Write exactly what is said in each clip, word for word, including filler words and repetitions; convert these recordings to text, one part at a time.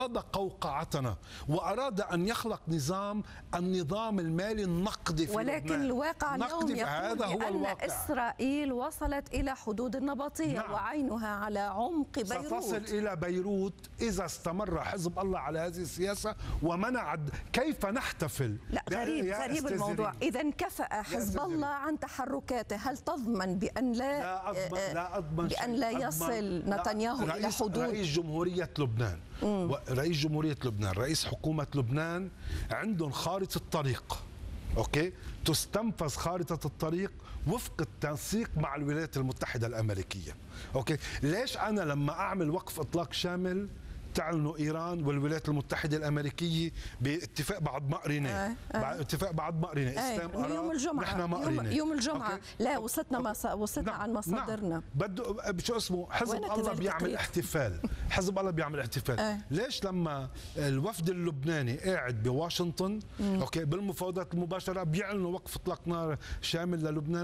أراد قوقعتنا وأراد أن يخلق نظام النظام المالي النقدي في ولكن لبنان. الواقع اليوم يقول هذا هو بأن الواقع. إسرائيل وصلت إلى حدود النبطية. نعم. وعينها على عمق بيروت. ستصل إلى بيروت إذا استمر حزب الله على هذه السياسة ومنع. كيف نحتفل؟ لا غريب غريب الموضوع. إذا كفأ حزب الله عن تحركاته، هل تضمن بأن لا لا أضمن, لا أضمن بأن لا يصل نتنياهو لا إلى حدود؟ رئيس جمهورية لبنان مم. رئيس جمهورية لبنان، رئيس حكومة لبنان عندهم خارطة طريق، أوكي؟ تستنفذ خارطة الطريق وفق التنسيق مع الولايات المتحدة الأمريكية، أوكي؟ ليش أنا لما أعمل وقف إطلاق شامل تعلنوا إيران والولايات المتحدة الأمريكية باتفاق بعد ما قريناه؟ آه. آه. اتفاق بعد ما قريناه. آه. يوم الجمعة. نحن ما يوم, يوم الجمعة. أوكي. لا وصلتنا ما وصلنا نعم. عن مصادرنا. نعم. بده شو اسمه حزب الله بيعمل احتفال. حزب الله بيعمل احتفال. آه. ليش لما الوفد اللبناني قاعد بواشنطن مم. اوكي بالمفاوضات المباشرة بيعلنوا وقف اطلاق نار شامل للبنان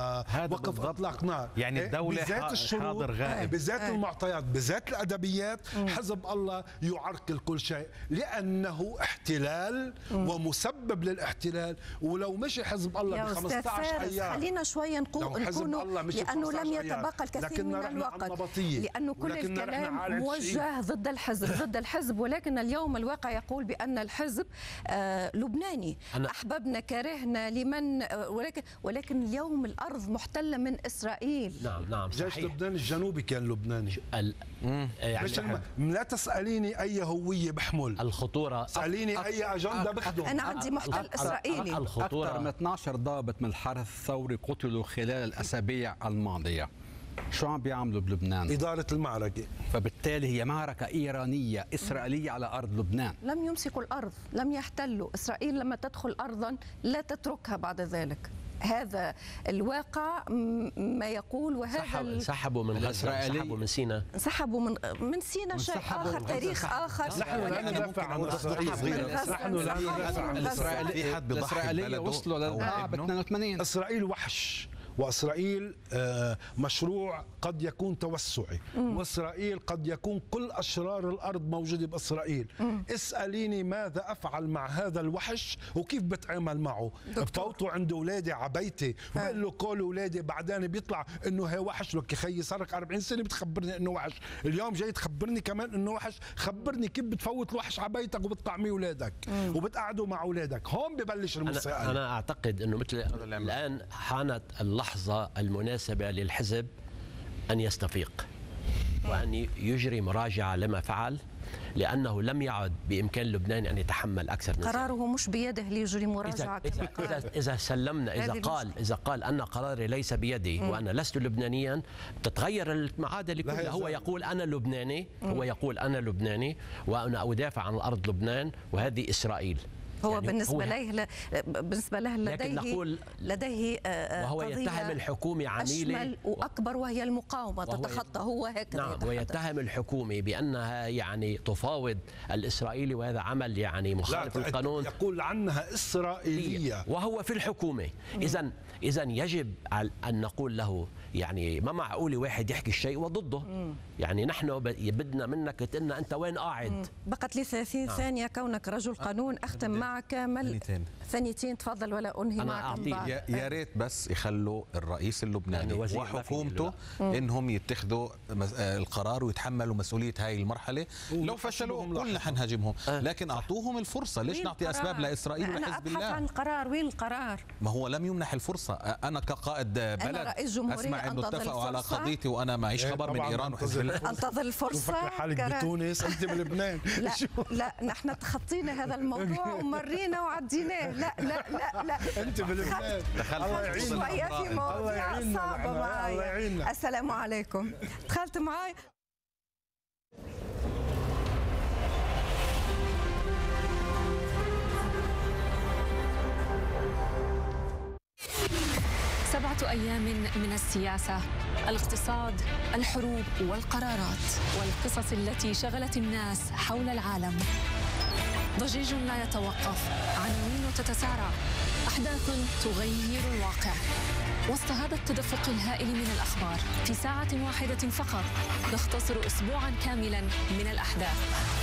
ووقف اطلاق نار، يعني الدولة بذات الشروط بذات آه. المعطيات بذات الادبيات مم. حزب الله يعرقل كل شيء لأنه احتلال مم. ومسبب للاحتلال. ولو مشي حزب الله ب خمسة عشر أيام، خلينا شوي نكون لأنه لم يتبقى الكثير من الوقت، لأنه كل الكلام موجه ضد الحزب ضد الحزب ولكن اليوم الواقع يقول بأن الحزب آه لبناني، أحببنا كرهنا لمن آه ولكن ولكن اليوم الأرض محتلة من إسرائيل. نعم نعم صحيح. جيش لبنان الجنوبي كان لبناني. ال... يعني لا تسأليني أي هوية بحمل، الخطورة اسأليني أي أجندة بخدم. أنا عندي محتل إسرائيلي. أكثر من اثنعش ضابط من الحرس الثوري قتلوا خلال الأسابيع الماضية. شو عم بيعملوا بلبنان؟ إدارة المعركة. فبالتالي هي معركة إيرانية إسرائيلية على أرض لبنان. لم يمسكوا الأرض، لم يحتلوا. إسرائيل لما تدخل أرضا لا تتركها بعد ذلك. هذا الواقع ما يقول. وهذا سحب سحبوا من غزة، سحبوا من سيناء، سحبوا من من سيناء شيء آخر، تاريخ آخر. نحن لا ندافع عن إسرائيل. نحن لا ندافع عن إسرائيل. الإسرائيلية وصلوا للقاع ب اثنين وثمانين. إسرائيل وحش، وإسرائيل مشروع قد يكون توسعي، وإسرائيل قد يكون كل أشرار الأرض موجودة بإسرائيل. مم. اسأليني ماذا أفعل مع هذا الوحش وكيف بتعامل معه. بفوتوا عند أولادي عبيتي بقول له كل أولادي، بعدين بيطلع إنه هي وحش. لك يا خيي صار لك أربعين سنة بتخبرني إنه وحش، اليوم جاي تخبرني كمان إنه وحش. خبرني كيف بتفوت الوحش عبيتك وبتطعمي أولادك وبتقعدوا مع أولادك. هون ببلش المسائل. أنا, أنا أعتقد إنه مثل الآن حانت اللحظة المناسبة للحزب أن يستفيق وأن يجري مراجعة لما فعل، لأنه لم يعد بإمكان لبنان أن يتحمل أكثر من قراره مش بيده ليجري مراجعة. إذا, إذا, إذا سلمنا إذا قال إذا قال أن قراري ليس بيدي م. وأنا لست لبنانيا، تتغير المعادلة كلها. هو يقول أنا لبناني م. هو يقول أنا لبناني وأنا أدافع عن الأرض لبنان وهذه إسرائيل. هو يعني بالنسبة له بالنسبة له لديه لديه وهو يتهم الحكومة عميلة أشمل وأكبر وهي المقاومة تتخطى. هو هكذا. نعم يتحدث. ويتهم الحكومة بأنها يعني تفاوض الإسرائيلي وهذا عمل يعني مخالف للقانون. يقول عنها إسرائيلية وهو في الحكومة. إذا إذا يجب أن نقول له يعني ما معقول واحد يحكي الشيء وضده. مم. يعني نحن بدنا منك تقلنا أنت وين قاعد. مم. بقت لي ثلاثين نعم. ثانية كونك رجل قانون. أختم معك مل ثانيتين ثانيتين تفضل ولا أنهي معك. يا ريت بس يخلوا الرئيس اللبناني يعني وحكومته إنهم يتخذوا القرار ويتحملوا مسؤولية هاي المرحلة. لو فشلوا قلنا حنهاجمهم، لكن أعطوهم الفرصة. ليش نعطي أسباب لإسرائيل وحزب الله؟ أنا أبحث عن القرار. وين القرار؟ ما هو لم يمنح الفرصة. أنا كقائد بلد أسمع إنه اتفقوا على قضيتي وأنا معيش خبر من إيران وحزب الله. انتظر الفرصة. فكر حالك بتونس أنت بلبنان. لا لا نحن تخطينا هذا الموضوع ومرينا وعديناه. لا لا لا لا أنت بلبنان. الله يعيننا شوية في مواضيع صعبة معايا. السلام عليكم. دخلت معي سبعة أيام من السياسة، الاقتصاد، الحروب والقرارات والقصص التي شغلت الناس حول العالم. ضجيج لا يتوقف، عناوين تتسارع، أحداث تغير الواقع. وسط هذا التدفق الهائل من الأخبار في ساعة واحدة فقط نختصر أسبوعا كاملا من الأحداث.